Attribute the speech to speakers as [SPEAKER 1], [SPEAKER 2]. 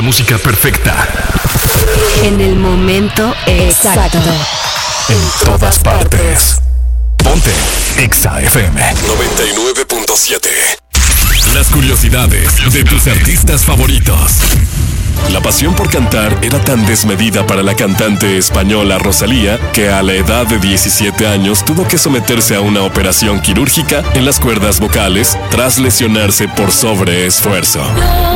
[SPEAKER 1] la música perfecta.
[SPEAKER 2] En el momento exacto.
[SPEAKER 1] En todas partes. Ponte Exa FM
[SPEAKER 3] 99.7.
[SPEAKER 1] Las curiosidades de tus artistas favoritos.
[SPEAKER 3] La pasión por cantar era tan desmedida para la cantante española Rosalía que a la edad de 17 años tuvo que someterse a una operación quirúrgica en las cuerdas vocales tras lesionarse por sobreesfuerzo.